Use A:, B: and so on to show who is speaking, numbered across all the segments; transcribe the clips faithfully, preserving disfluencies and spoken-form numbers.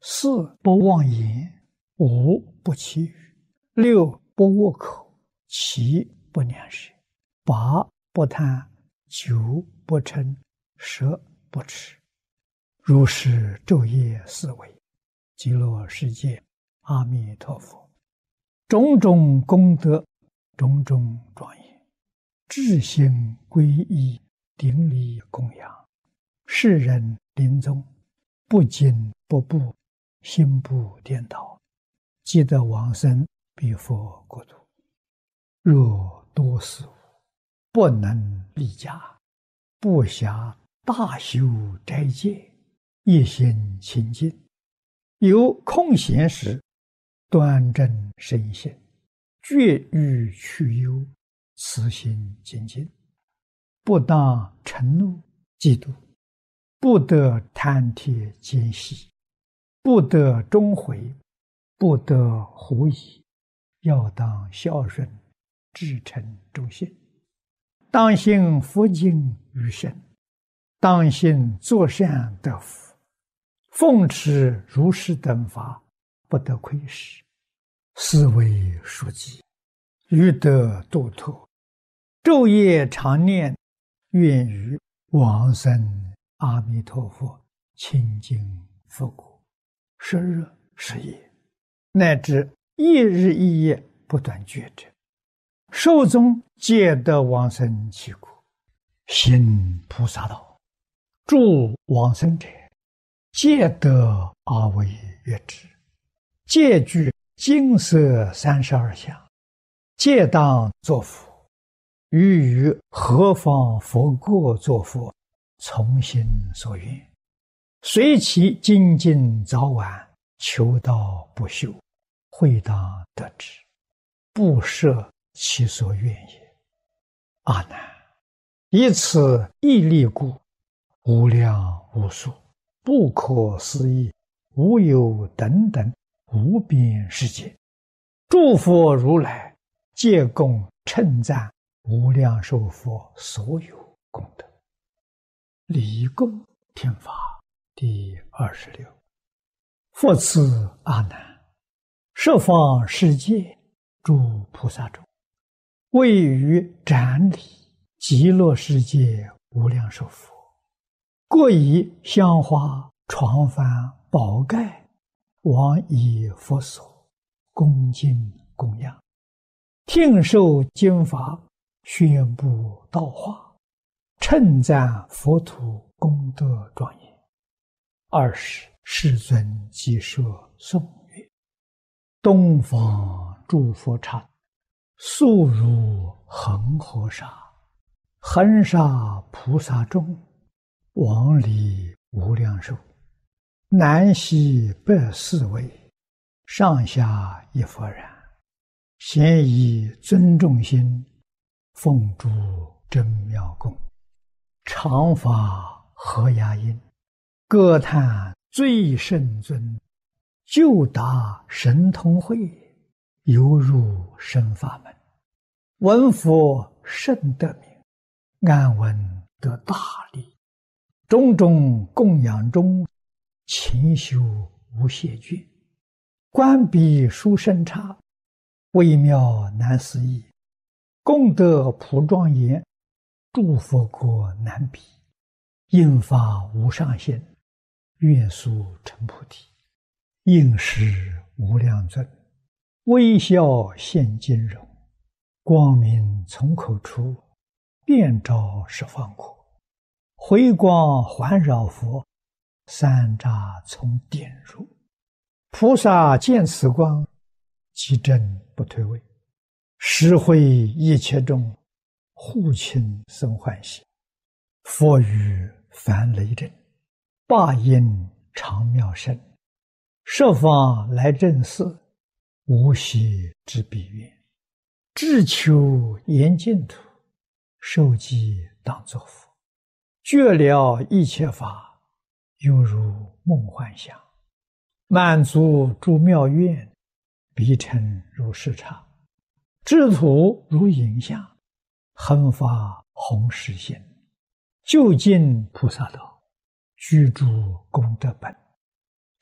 A: 四不妄言，五不绮语，六不恶口，七不两舌，八不贪，九不嗔，十不痴。如是昼夜思维，极乐世界阿弥陀佛，种种功德，种种庄严，至心皈依，顶礼供养，世人临终不惊不怖，心不颠倒，即得往生彼佛国土。若多思无，不能立家，不暇大修斋戒，一心清净，有空闲时，端正身心，绝欲去忧，慈心精进，不当嗔怒嫉妒，不得贪帖奸细，不得终悔，不得狐疑，要当孝顺，至诚忠信，当信佛经于身，当信作善得福，奉持如是等法，不得亏失，是为书记，欲得度脱，昼夜常念，愿于往生阿弥陀佛清净佛国，十日十夜，乃至一日一夜不断觉者，寿终皆得往生其国，行菩萨道，助往生者，皆得阿惟越致，皆具金色三十二相，皆当作佛，于于何方佛国作佛，从心所愿，随其精进早晚，求道不休，会当得之，不设其所愿也。阿难，以此毅力故，无量无数，不可思议，无有等等无边世界，诸佛如来皆共称赞无量寿佛所有功德。礼供听法第二十六。复次阿难，十方世界诸菩萨中，位于展礼极乐世界无量寿佛，各以香花床幡宝盖往以佛所，恭敬供养，听受经法，宣布道化，称赞佛土功德庄严。二十世尊即设颂曰：东方诸佛刹，速如恒河沙，恒沙菩萨众，往礼无量寿，南西北四围，上下一佛然，咸以尊重心，奉诸真妙供，常法和雅音，歌叹最胜尊，就达神通会，犹入深法门，闻佛甚得名，安闻得大利，种种供养中，勤修无懈倦，观彼殊胜刹，微妙难思议，功德普庄严，诸佛国难比，应发无上限，愿速成菩提，应时无量尊，微笑现金容，光明从口出，遍照十方国，回光环绕佛，三匝从点入，菩萨见此光，其真不退位，实会一切众，护亲生欢喜，佛语凡雷震，霸音长妙声，十方来正寺，无息之彼愿，志求严净土，受记当作佛，觉了一切法，犹如梦幻想，满足诸妙愿，彼成如是刹，智土如影像，恒发弘誓心，究竟菩萨道，居住功德本，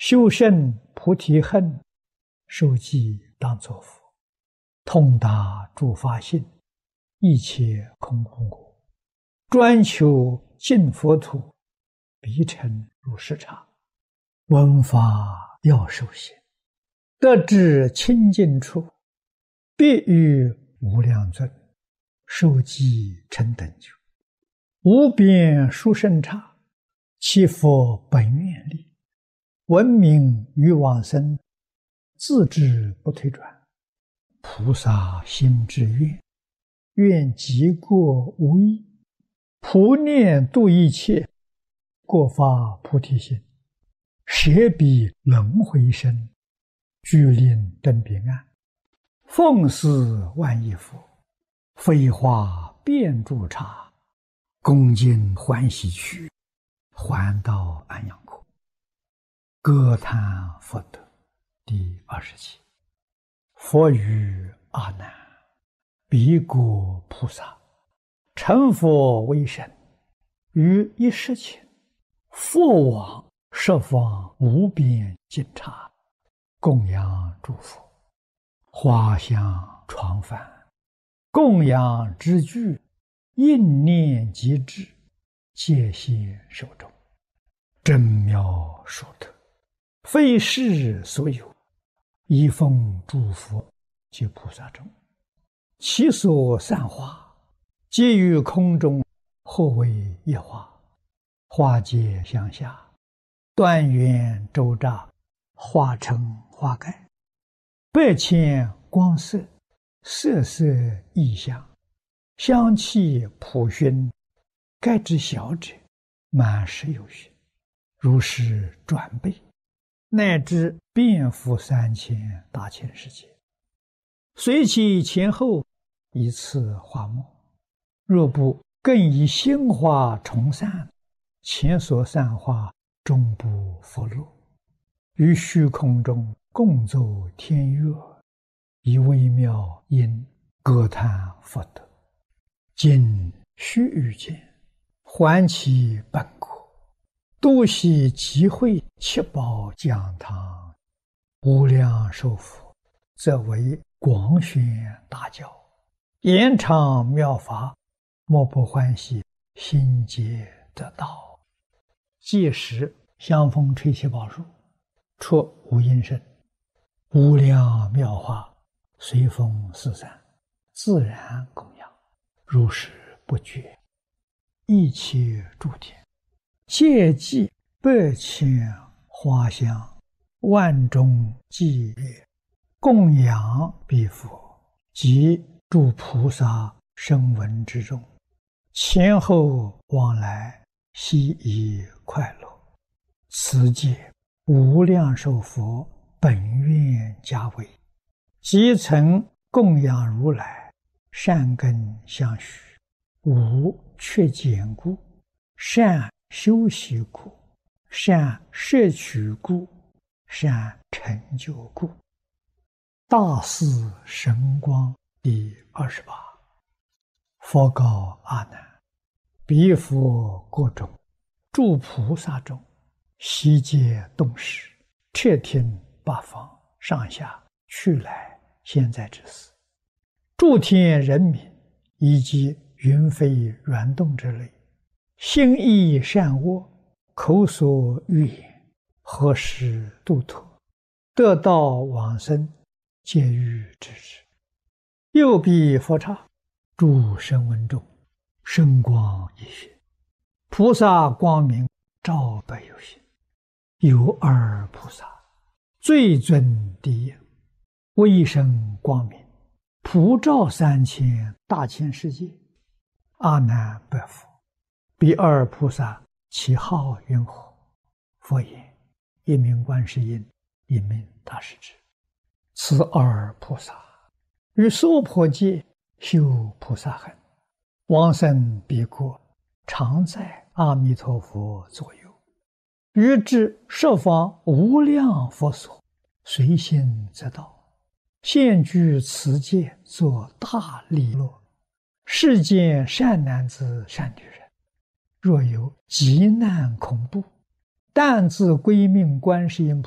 A: 修胜菩提恨，受记当作佛，通达诸法性，一切空空果，专求净佛土，必成如是刹。闻法要受行，得至清净处，必遇无量尊，受记成等觉，无边殊胜刹，其佛本愿力，闻名于往生，自知不退转。菩萨心之愿，愿极过无异，普念度一切，过发菩提心，舍彼轮回身，具令登彼岸，奉事万亿佛，飞化遍诸刹，恭敬欢喜去，还到安养国。歌叹佛德第二十七。佛语阿难：彼国菩萨成佛为身，于一时前，复往十方无边尽刹，供养诸佛，花香床幡，供养之具，应念即至，戒谢手中，真妙殊特，非世所有，一奉诸佛及菩萨中，其所散花，皆于空中，或为一花，花皆相下，断缘周匝，化成花盖，百千光色，色色异香，香气普熏，盖之小者满十有余，如是转倍，乃至遍覆三千大千世界，随其前后以次花末，若不更以新花重散，前所散花终不复落，于虚空中共奏天乐，以微妙音歌叹佛德，今须臾间，还其本国，度悉集会七宝讲堂，无量寿佛，则为广宣大教，延长妙法，莫不欢喜，心皆得道。届时香风吹七宝树，出无音声，无量妙法随风四散，自然供养，如是不绝。一切诸天皆祭百千花香，万众伎乐，供养彼佛及诸菩萨声闻之中，前后往来，悉以快乐。此界无量寿佛本愿家为，即曾供养如来，善根相续，无缺减故，善修习故，善摄取故，善成就故。大士神光第二十八。佛告阿难：彼佛国中，诸菩萨中，悉皆动识，彻听八方上下去来现在之事，诸天人民以及云飞软动之类，心意善恶，口所欲言，何时度脱，得道往生，皆欲知之。又彼佛刹，诸声闻中，声光一现，菩萨光明照百有心。有二菩萨，最尊第一，威声光明，普照三千大千世界。阿难白佛：彼二菩萨其号云何？佛言：一名观世音，一名大势至。此二菩萨于娑婆界修菩萨行，往生彼国，常在阿弥陀佛左右，于至十方无量佛所，随心则到，现居此界，作大利乐。世间善男子善女人，若有急难恐怖，但自归命观世音